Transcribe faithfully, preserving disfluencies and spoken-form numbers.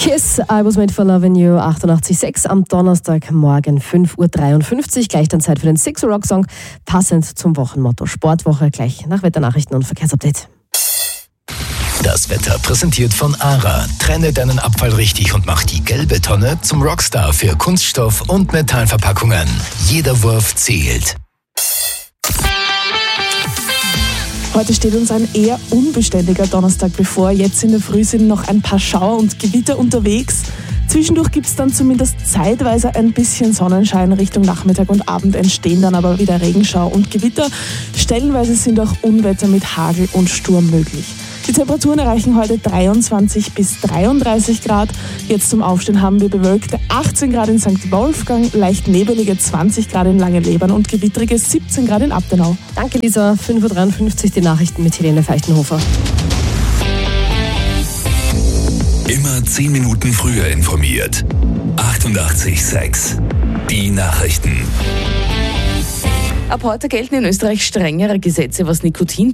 Kiss, I Was Made for Loving You, achtundachtzig Komma sechs am Donnerstagmorgen fünf Uhr dreiundfünfzig. Gleich dann Zeit für den Six Rock Song, passend zum Wochenmotto Sportwoche, gleich nach Wetternachrichten und Verkehrsupdate. Das Wetter präsentiert von ARA. Trenne deinen Abfall richtig und mach die gelbe Tonne zum Rockstar für Kunststoff- und Metallverpackungen. Jeder Wurf zählt. Heute steht uns ein eher unbeständiger Donnerstag bevor. Jetzt in der Früh sind noch ein paar Schauer und Gewitter unterwegs. Zwischendurch gibt es dann zumindest zeitweise ein bisschen Sonnenschein. Richtung Nachmittag und Abend entstehen dann aber wieder Regenschau und Gewitter. Stellenweise sind auch Unwetter mit Hagel und Sturm möglich. Die Temperaturen erreichen heute dreiundzwanzig bis dreiunddreißig Grad. Jetzt zum Aufstehen haben wir bewölkte achtzehn Grad in Sankt Wolfgang, leicht nebelige zwanzig Grad in Langenlebern und gewittrige siebzehn Grad in Abtenau. Danke Lisa, fünf Uhr dreiundfünfzig die Nachrichten mit Helene Feichtenhofer. Immer zehn Minuten früher informiert. achtundachtzig Komma sechs. Die Nachrichten. Ab heute gelten in Österreich strengere Gesetze, was Nikotin